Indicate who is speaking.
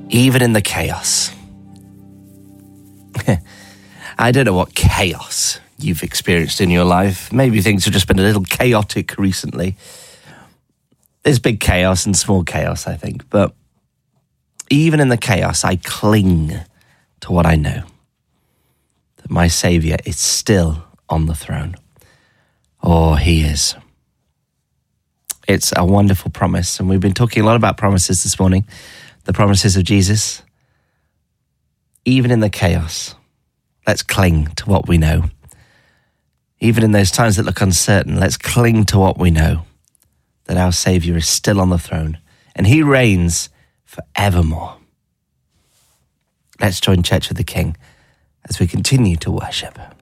Speaker 1: Even in the chaos. I don't know what chaos you've experienced in your life. Maybe things have just been a little chaotic recently. There's big chaos and small chaos, I think. But even in the chaos, I cling to what I know. That my Saviour is still on the throne. Oh, he is. It's a wonderful promise. And we've been talking a lot about promises this morning. The promises of Jesus. Even in the chaos, let's cling to what we know. Even in those times that look uncertain, let's cling to what we know. That our Saviour is still on the throne. And he reigns forevermore. Let's join Church of the King as we continue to worship.